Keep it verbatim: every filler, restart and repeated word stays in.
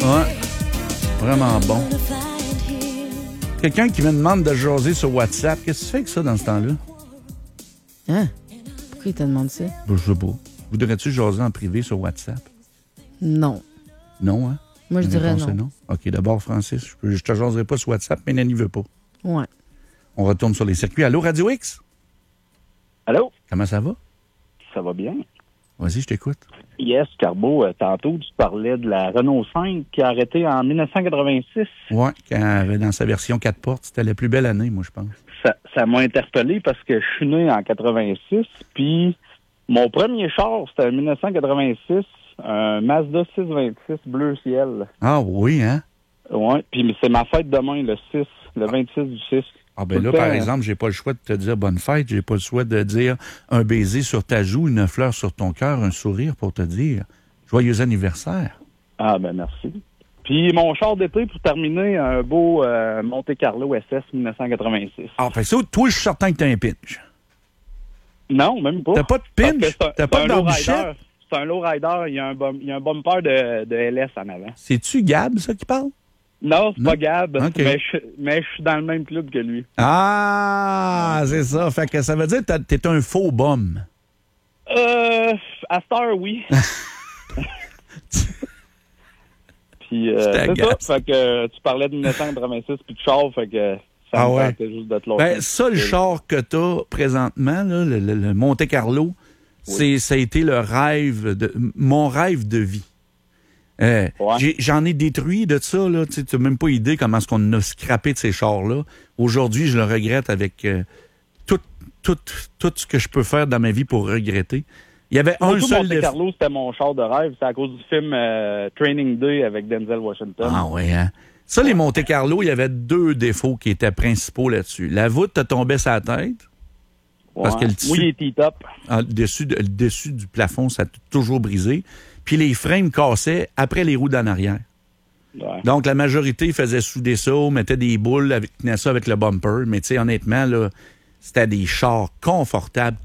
Ouais. Vraiment bon. Quelqu'un qui me demande de jaser sur WhatsApp. Qu'est-ce que tu fais avec ça dans ce temps-là? Hein? Pourquoi il te demande ça? Ben, je sais pas. Voudrais-tu jaser en privé sur WhatsApp? Non. Non, hein? Moi, je La dirais réponse est non. non. OK, d'abord, Francis, je, peux, je te jaserai pas sur WhatsApp, mais Nanny veut pas. Ouais. On retourne sur les circuits. Allô, Radio X? Allô? Comment ça va? Ça va bien? Vas-y, je t'écoute. Yes, Carbo, euh, tantôt, tu parlais de la Renault cinq qui a arrêté en dix-neuf cent quatre-vingt-six. Oui, quand elle avait dans sa version quatre portes, c'était la plus belle année, moi, je pense. Ça, ça m'a interpellé parce que je suis né en quatre-vingt-six, puis mon premier char, c'était en dix-neuf cent quatre-vingt-six, un Mazda six vingt-six bleu ciel. Ah oui, hein? Oui, puis c'est ma fête demain, le six, le vingt-six du six. Ah ben là, par exemple, j'ai pas le choix de te dire bonne fête, j'ai pas le choix de dire un baiser sur ta joue, une fleur sur ton cœur, un sourire pour te dire joyeux anniversaire. Ah ben merci. Puis mon char d'été, pour terminer, un beau euh, Monte Carlo S S dix-neuf cent quatre-vingt-six. Ah, fait que ça, toi, je suis certain que t'as un pinch. Non, même pas. T'as pas de Parce pinch? que c'est un- T'as pas c'est de un low barbichette? rider. C'est un lowrider, il y a un, bum- il y a un bumper de, de L S en avant. C'est-tu Gab, ça, qui parle? Non, c'est Non? pas Gab, OK. mais, je, mais je suis dans le même club que lui. Ah, c'est ça. Fait que ça veut dire que t'es un faux bum. Euh, à cette heure, oui. Puis, euh, c'est t'agaces. ça, fait que euh, tu parlais de dix-neuf cent quatre-vingt-six puis de char, fait que ça Ah me ouais. tentait juste de te lâcher. Ben, ça, le char que t'as présentement, là, le, le- le Monte Carlo, c'est, ça a été le rêve, de mon rêve de vie. Euh, Ouais. j'ai- j'en ai détruit de ça, là. Tu n'as même pas idée comment est-ce qu'on a scrappé de ces chars-là. Aujourd'hui, je le regrette avec euh, tout, tout, tout ce que je peux faire dans ma vie pour regretter. Il y avait Moi, un tout seul Monte défaut. Carlo, c'était mon char de rêve. C'est à cause du film euh, Training Day avec Denzel Washington. Ah oui, hein? Ça, les Monte Carlo, il y avait deux défauts qui étaient principaux là-dessus. La voûte te tombait sur la tête. parce que le tissu- Oui, il est tee-top. Ah, le, dessus de- le dessus du plafond, ça a t- toujours brisé. Puis les frames cassaient après les roues d'en arrière. Ouais. Donc, la majorité faisait souder ça, mettait des boules, avec, tenait ça avec le bumper. Mais tu sais, honnêtement, là, c'était des chars confortables,